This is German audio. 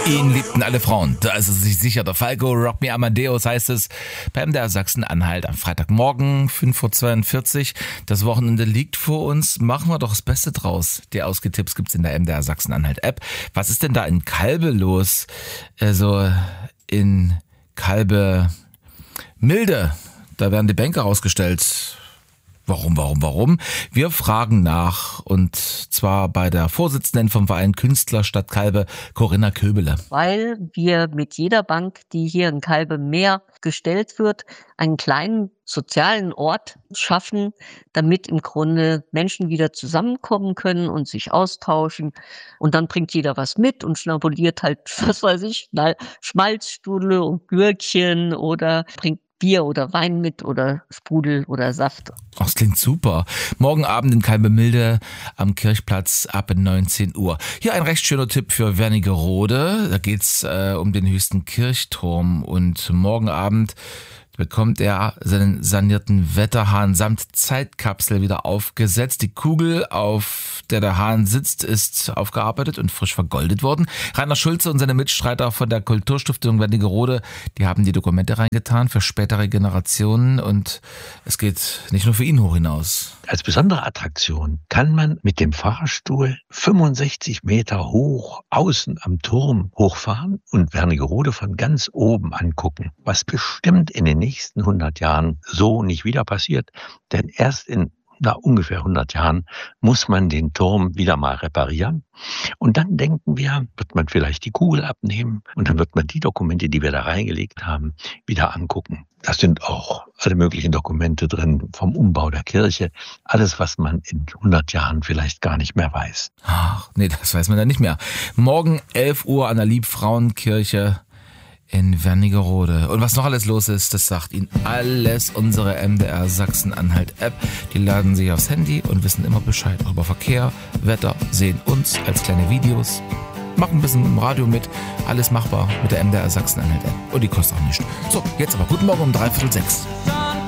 Ihn liebten alle Frauen. Da ist es sich sicher. Der Falco, Rock Me Amadeus heißt es bei MDR Sachsen-Anhalt am Freitagmorgen, 5:42 Uhr. Das Wochenende liegt vor uns. Machen wir doch das Beste draus. Die Ausgetipps gibt's in der MDR Sachsen-Anhalt App. Was ist denn da in Kalbe los? Also in Kalbe Milde. Da werden die Bänke rausgestellt. Warum? Wir fragen nach, und zwar bei der Vorsitzenden vom Verein Künstler Stadt Kalbe, Corinna Köbele. Weil wir mit jeder Bank, die hier in Kalbe mehr gestellt wird, einen kleinen sozialen Ort schaffen, damit im Grunde Menschen wieder zusammenkommen können und sich austauschen. Und dann bringt jeder was mit und schnabuliert halt, was weiß ich, Schmalzstulle und Gürkchen oder bringt Bier oder Wein mit oder Sprudel oder Saft. Ach, das klingt super. Morgen Abend in Kalbe-Milde am Kirchplatz ab 19 Uhr. Hier ein recht schöner Tipp für Wernigerode. Da geht's um den höchsten Kirchturm, und morgen Abend bekommt er seinen sanierten Wetterhahn samt Zeitkapsel wieder aufgesetzt. Die Kugel, auf der der Hahn sitzt, ist aufgearbeitet und frisch vergoldet worden. Rainer Schulze und seine Mitstreiter von der Kulturstiftung Wernigerode, die haben die Dokumente reingetan für spätere Generationen, und es geht nicht nur für ihn hoch hinaus. Als besondere Attraktion kann man mit dem Fahrstuhl 65 Meter hoch außen am Turm hochfahren und Wernigerode von ganz oben angucken, was bestimmt in den nächsten 100 Jahren so nicht wieder passiert. Denn erst in ungefähr 100 Jahren muss man den Turm wieder mal reparieren. Und dann denken wir, wird man vielleicht die Kugel abnehmen und dann wird man die Dokumente, die wir da reingelegt haben, wieder angucken. Da sind auch alle möglichen Dokumente drin vom Umbau der Kirche. Alles, was man in 100 Jahren vielleicht gar nicht mehr weiß. Ach, nee, das weiß man dann nicht mehr. Morgen 11 Uhr an der Liebfrauenkirche in Wernigerode. Und was noch alles los ist, das sagt Ihnen alles unsere MDR Sachsen-Anhalt-App. Die laden sich aufs Handy und wissen immer Bescheid über Verkehr, Wetter, sehen uns als kleine Videos, machen ein bisschen im Radio mit. Alles machbar mit der MDR Sachsen-Anhalt-App. Und die kostet auch nichts. So, jetzt aber guten Morgen um 5:45 Uhr.